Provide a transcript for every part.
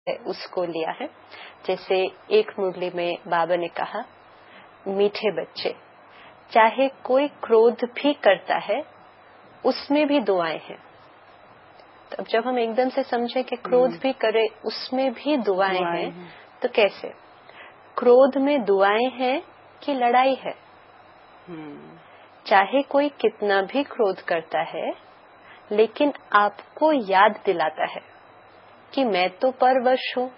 उसको लिया है। जैसे एक मुरली में बाबा ने कहा, मीठे बच्चे, चाहे कोई क्रोध भी करता है उसमें भी दुआएं हैं। तो जब हम एकदम से समझे कि क्रोध भी करे उसमें भी दुआएं हैं, तो कैसे? क्रोध में दुआएं हैं कि लड़ाई है? चाहे कोई कितना भी क्रोध करता है, लेकिन आपको याद दिलाता है कि मैं तो परवश हूँ,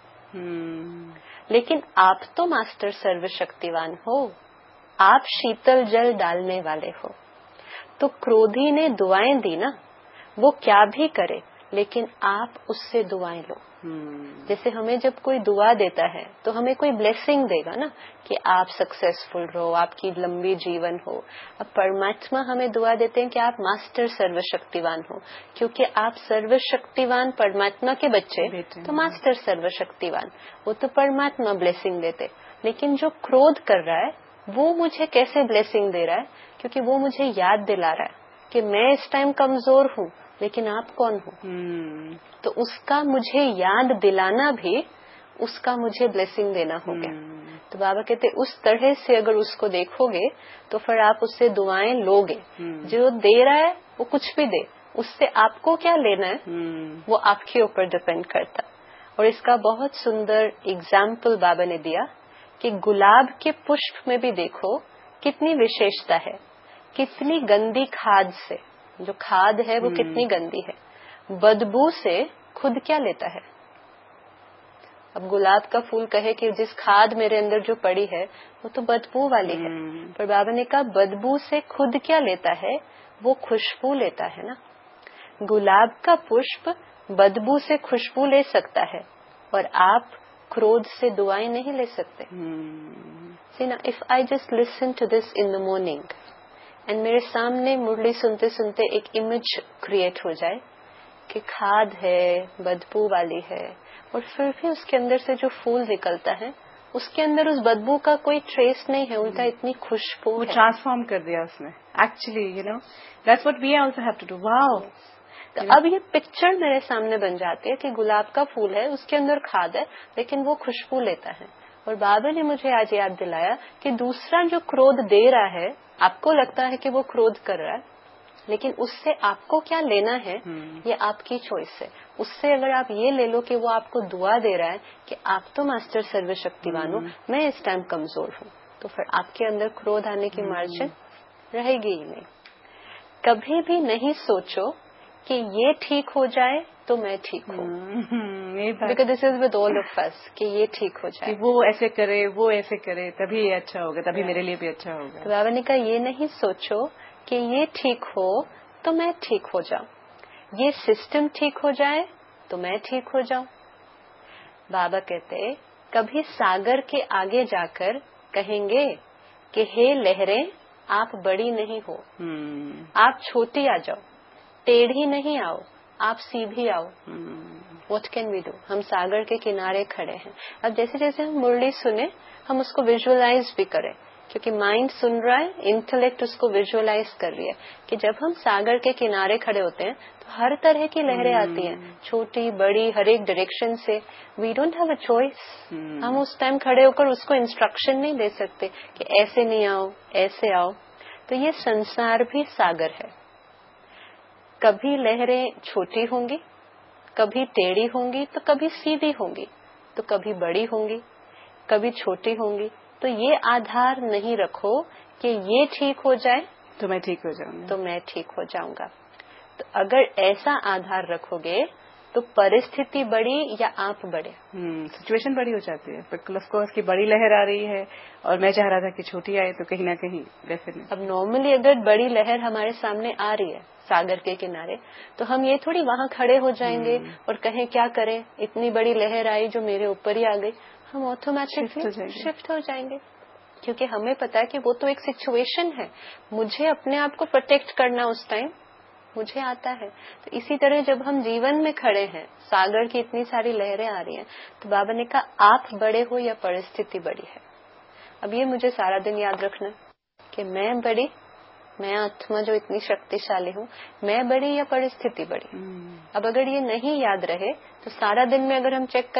लेकिन आप तो मास्टर सर्वशक्तिवान हो, आप शीतल जल डालने वाले हो। तो क्रोधी ने दुआएं दी ना, वो क्या भी करे, लेकिन आप उससे दुआएं लो। जैसे हमें जब कोई दुआ देता है तो हमें कोई ब्लेसिंग देगा ना, कि आप सक्सेसफुल रहो, आपकी लंबी जीवन हो। अब परमात्मा हमें दुआ देते हैं कि आप मास्टर सर्वशक्तिवान हो, क्योंकि आप सर्वशक्तिवान परमात्मा के बच्चे, तो मास्टर सर्वशक्तिवान, वो तो परमात्मा ब्लेसिंग देते। लेकिन जो क्रोध कर रहा है वो मुझे कैसे ब्लेसिंग दे रहा है? क्योंकि वो मुझे याद दिला रहा है कि मैं इस टाइम कमजोर हूँ, लेकिन आप कौन हो। तो उसका मुझे याद दिलाना भी उसका मुझे ब्लेसिंग देना हो गया। तो बाबा कहते उस तरह से अगर उसको देखोगे तो फिर आप उससे दुआएं लोगे। जो दे रहा है वो कुछ भी दे, उससे आपको क्या लेना है वो आपके ऊपर डिपेंड करता। और इसका बहुत सुंदर एग्जाम्पल बाबा ने दिया कि गुलाब के पुष्प में भी देखो कितनी विशेषता है, कितनी गंदी खाद से, जो खाद है वो कितनी गंदी है, बदबू से खुद क्या लेता है। अब गुलाब का फूल कहे कि जिस खाद मेरे अंदर जो पड़ी है वो तो बदबू वाली है, पर बाबा ने कहा बदबू से खुद क्या लेता है, वो खुशबू लेता है ना। गुलाब का पुष्प बदबू से खुशबू ले सकता है, और आप क्रोध से दुआएं नहीं ले सकते। See now, if I just listen to this in the morning, and मेरे सामने मुरली सुनते सुनते एक इमेज क्रिएट हो जाए कि खाद है, बदबू वाली है, और फिर भी उसके अंदर से जो फूल निकलता है उसके अंदर उस बदबू का कोई ट्रेस नहीं है, उल्टा इतनी खुशबू है। ट्रांसफॉर्म कर दिया उसने actually, you know, that's what we also have to do. Wow. तो अब ये पिक्चर मेरे सामने बन जाती है कि गुलाब का फूल है, उसके अंदर खाद है, लेकिन वो खुशबू लेता है। और बाबा ने मुझे आज याद दिलाया कि दूसरा जो क्रोध दे रहा है, आपको लगता है कि वो क्रोध कर रहा है, लेकिन उससे आपको क्या लेना है ये आपकी चॉइस है। उससे अगर आप ये ले लो कि वो आपको दुआ दे रहा है कि आप तो मास्टर सर्वशक्तिवान हो, मैं इस टाइम कमजोर हूँ, तो फिर आपके अंदर क्रोध आने की मार्जिन रहेगी ही नहीं। कभी भी नहीं सोचो कि ये ठीक हो जाए तो मैं ठीक हूँ, because this is with all of us, कि ये ठीक हो जाए, वो ऐसे करे, वो ऐसे करे, तभी ये अच्छा होगा, तभी मेरे लिए भी अच्छा होगा। तो बाबा ने कहा ये नहीं सोचो कि ये ठीक हो तो मैं ठीक हो जाऊं, ये सिस्टम ठीक हो जाए तो मैं ठीक हो जाऊं। बाबा कहते कभी सागर के आगे जाकर कहेंगे कि हे लहरें आप बड़ी नहीं हो, आप छोटी आ जाओ, टेढ़ी नहीं आओ, आप सीधी आओ। What can we do? हम सागर के किनारे खड़े हैं। अब जैसे जैसे हम मुरली सुने हम उसको विजुअलाइज भी करें, क्योंकि माइंड सुन रहा है, इंटेलेक्ट उसको विजुअलाइज कर रही है कि जब हम सागर के किनारे खड़े होते हैं तो हर तरह की लहरें आती हैं, छोटी बड़ी, हर एक डायरेक्शन से। We don't have a choice. हम उस टाइम खड़े होकर उसको इंस्ट्रक्शन नहीं दे सकते कि ऐसे नहीं आओ, ऐसे आओ। तो ये संसार भी सागर है। कभी लहरें छोटी होंगी, कभी टेढ़ी होंगी, तो कभी सीधी होंगी, तो कभी बड़ी होंगी, कभी छोटी होंगी। तो ये आधार नहीं रखो कि ये ठीक हो जाए तो मैं ठीक हो जाऊंगा, तो मैं ठीक हो जाऊंगा। तो अगर ऐसा आधार रखोगे तो परिस्थिति बड़ी या आप बड़े, सिचुएशन बड़ी हो जाती है। पर ऑफ कोर्स की बड़ी लहर आ रही है और मैं चाह रहा था कि छोटी आए, तो कहीं ना कहीं डेफिनेटली। अब नॉर्मली अगर बड़ी लहर हमारे सामने आ रही है सागर के किनारे, तो हम ये थोड़ी वहां खड़े हो जाएंगे और कहें क्या करें, इतनी बड़ी लहर आई जो मेरे ऊपर ही आ गई। हम ऑटोमेटिकली शिफ्ट हो जाएंगे, क्योंकि हमें पता है कि वो तो एक सिचुएशन है, मुझे अपने आप को प्रोटेक्ट करना उस टाइम मुझे आता है। तो इसी तरह जब हम जीवन में खड़े हैं, सागर की इतनी सारी लहरें आ रही हैं, तो बाबा ने कहा आप बड़े हो या परिस्थिति बड़ी है। अब ये मुझे सारा दिन याद रखना कि मैं बड़ी, मैं आत्मा जो इतनी शक्तिशाली हूँ, मैं बड़ी या परिस्थिति बड़ी। अब अगर ये नहीं याद रहे तो सारा दिन में अगर हम चेक